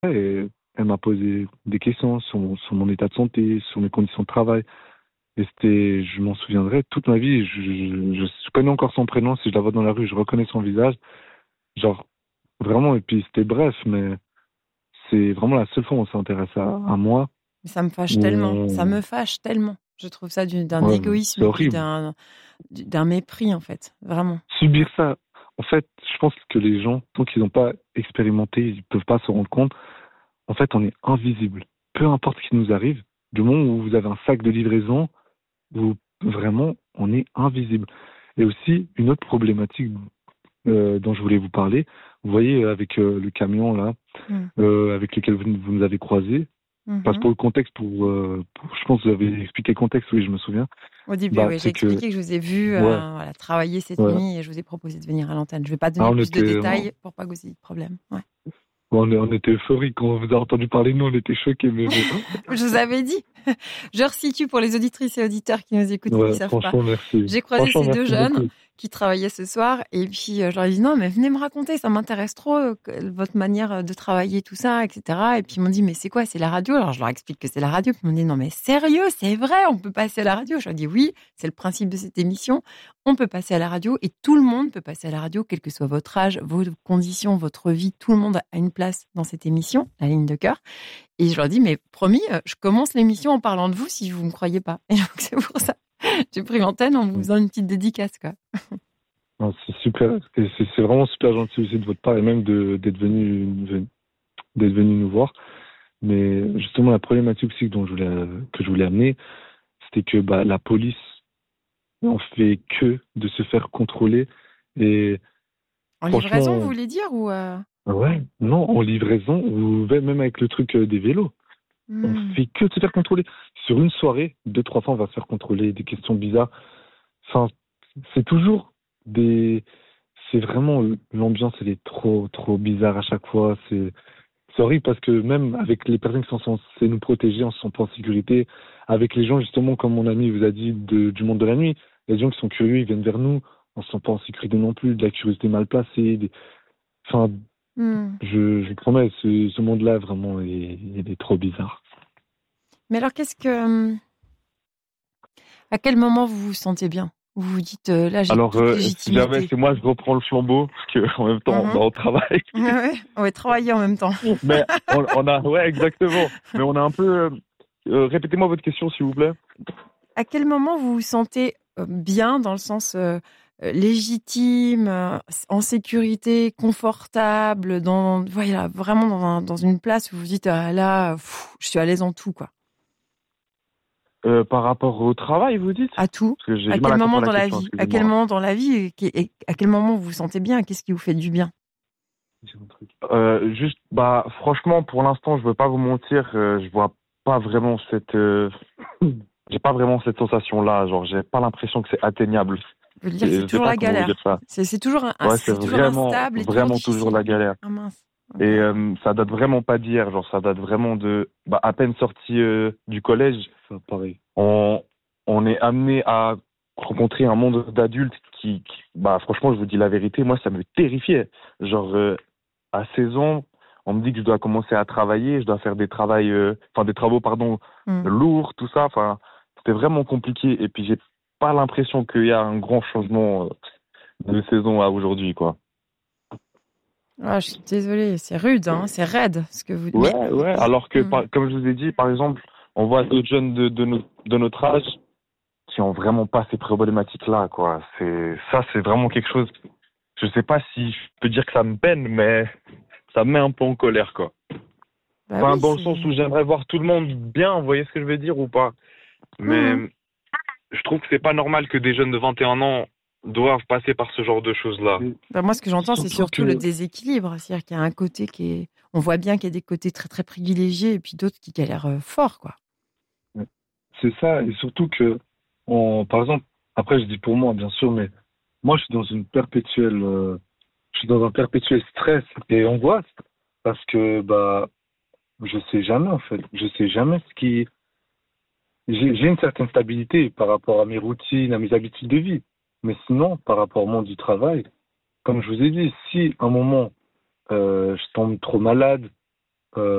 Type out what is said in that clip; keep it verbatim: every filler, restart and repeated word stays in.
et elle m'a posé des questions sur mon, sur mon état de santé, sur mes conditions de travail. Et c'était, je m'en souviendrai toute ma vie. Je, je, je- je connais encore son prénom. Si je la vois dans la rue, je reconnais son visage. Genre, vraiment. Et puis, c'était bref, mais c'est vraiment la seule fois où on s'est intéressé à, à moi. Mais ça me fâche Où tellement. Ça on- me fâche tellement. Je trouve ça du- d'un ouais, égoïsme c'est et puis horrible. d'un, d'un mépris, en fait. Vraiment. Subir ça, en fait, je pense que les gens, tant qu'ils n'ont pas expérimenté, ils ne peuvent pas se rendre compte. En fait, on est invisible. Peu importe ce qui nous arrive, du moment où vous avez un sac de livraison, vous, vraiment, on est invisible. Et aussi, une autre problématique euh, dont je voulais vous parler, vous voyez, euh, avec euh, le camion là, Mm. euh, avec lequel vous, vous nous avez croisés, parce Mhm. pour le contexte, pour, euh, pour- je pense que vous avez expliqué le contexte, oui, je me souviens. Au début, Bah, oui, j'ai c'est que, expliqué que je vous ai vu ouais, euh, voilà, travailler cette ouais. nuit et je vous ai proposé de venir à l'antenne. Je ne vais pas Ah, donner on plus de était, détails pour pas que vous ayez de problème. Ouais. on, on était euphoriques quand on vous a entendu parler, nous, on était choqués, mais bon. Je vous avais dit. Je resitue pour les auditrices et auditeurs qui nous écoutent et qui Ouais, ne savent pas. franchement, merci. J'ai croisé Franchement, ces deux merci jeunes beaucoup. qui travaillaient ce soir et puis euh, je leur ai dit non mais venez me raconter, ça m'intéresse trop euh, que- votre manière euh, de travailler, tout ça, et cetera. Et puis ils m'ont dit mais c'est quoi, c'est la radio? Alors je leur explique que c'est la radio. Puis ils m'ont dit non mais sérieux, c'est vrai, on peut passer à la radio. Je leur ai dit oui, c'est le principe de cette émission. On peut passer à la radio et tout le monde peut passer à la radio, quel que soit votre âge, vos conditions, votre vie. Tout le monde a une place dans cette émission, la ligne de cœur. Et je leur dis, mais promis, euh, je commence l'émission en parlant de vous si vous ne me croyez pas. Et donc, c'est pour ça. J'ai pris l'antenne en vous faisant une petite dédicace, quoi. Non, c'est super, c'est c'est- c'est vraiment super gentil aussi de votre part et même de d'être venu, d'être venu nous voir. Mais justement, la problématique aussi dont je voulais, que je voulais amener, c'était que bah, la police n'en fait que de se faire contrôler. Et En livraison, vous franchement, voulez dire ou euh... ouais, non, en livraison, ou même avec le truc euh, des vélos, on hmm. fait que de se faire contrôler. Sur une soirée, deux, trois fois, on va se faire contrôler, des questions bizarres. Enfin, c'est toujours des... C'est vraiment... L'ambiance, elle est trop, trop bizarre à chaque fois. C'est c'est horrible parce que même avec les personnes qui sont censées nous protéger, on se sent pas en sécurité. Avec les gens, justement, comme mon ami vous a dit, de, du monde de la nuit, les gens qui sont curieux, ils viennent vers nous. On se sent pas en sécurité non plus. De la curiosité mal placée. Des... Enfin, Hmm. je, je vous promets, ce, ce monde-là, vraiment, il est, il est trop bizarre. Mais alors, qu'est-ce que... À quel moment vous vous sentez bien? Vous vous dites, euh, là, j'ai Alors, toute euh, si jamais légitimité. c'est moi, je reprends le flambeau, parce que en même temps, bah, Mhm. on travaille. Ouais, ouais. On va travailler en même temps. Mais on, on a, ouais, exactement. Mais on a un peu. euh, euh, répétez-moi votre question, s'il vous plaît. À quel moment vous vous sentez euh, bien dans le sens euh, euh, légitime, euh, en sécurité, confortable, dans voilà, vraiment dans, un- dans une place où vous vous dites ah, là, pff, je suis à l'aise en tout quoi, Euh, par rapport au travail, vous dites? à tout. Parce que j'ai À du mal quel à moment comprendre dans la la question, vie, à quel excusez-moi. moment dans la vie, et, qui- et à quel moment vous vous sentez bien, qu'est-ce qui vous fait du bien? Euh, juste, bah, franchement, pour l'instant, je veux pas vous mentir, euh, je vois pas vraiment cette. euh, j'ai pas vraiment cette sensation-là. Genre, j'ai pas l'impression que c'est atteignable. Je veux dire que Et c'est je sais toujours pas la comment vous galère. dire ça. C'est c'est toujours un- un- Ouais, c'est c'est toujours vraiment, instable et toujours vraiment toujours difficile. la galère. Ah mince. Et Ok. euh, ça date vraiment pas d'hier, genre ça date vraiment de bah, à peine sorti euh, du collège. Ça, pareil. On, on est amené à rencontrer un monde d'adultes qui, qui- bah franchement, je vous dis la vérité, moi ça me terrifiait. Genre euh, à seize ans, on me dit que je dois commencer à travailler, je dois faire des travails, euh, enfin des travaux pardon Hmm. lourds, tout ça. Enfin, c'était vraiment compliqué. Et puis j'ai pas l'impression qu'il y a un grand changement euh, de saison à aujourd'hui, quoi. Ah, je suis désolée, c'est rude, hein, c'est raide ce que vous. Mais Ouais, ouais. Alors que, hmm. par- comme je vous ai dit, par exemple, on voit d'autres jeunes de, de, no- de notre âge qui ont vraiment pas ces problématiques-là, quoi. C'est, ça, c'est vraiment quelque chose. Je sais pas si je peux dire que ça me peine, mais ça me met un peu en colère, quoi. Bah Enfin, oui, dans le c'est. sens où j'aimerais voir tout le monde bien, vous voyez ce que je veux dire ou pas? Mais Hmm. je trouve que c'est pas normal que des jeunes de vingt et un ans doivent passer par ce genre de choses-là. Bah, moi, ce que j'entends, c'est Surtout surtout le que, déséquilibre. C'est-à-dire qu'il y a un côté qui est. On voit bien qu'il y a des côtés très, très privilégiés et puis d'autres qui galèrent euh, fort, quoi. c'est ça, et surtout que, on, par exemple, après je dis pour moi bien sûr, mais moi je suis dans une perpétuelle, euh, je suis dans un perpétuel stress et angoisse parce que bah je sais jamais en fait, je sais jamais ce qui, j'ai j'ai une certaine stabilité par rapport à mes routines, à mes habitudes de vie, mais sinon par rapport au monde du travail, comme je vous ai dit, si à un moment euh, je tombe trop malade